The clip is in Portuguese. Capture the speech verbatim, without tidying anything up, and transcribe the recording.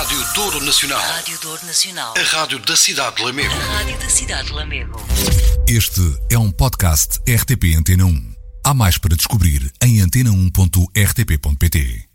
Rádio Douro Nacional. Rádio Douro Nacional. A rádio da cidade de Lamego. A rádio da cidade de Lamego. Este é um podcast R T P Antena um. Há mais para descobrir em antena um ponto r t p ponto p t.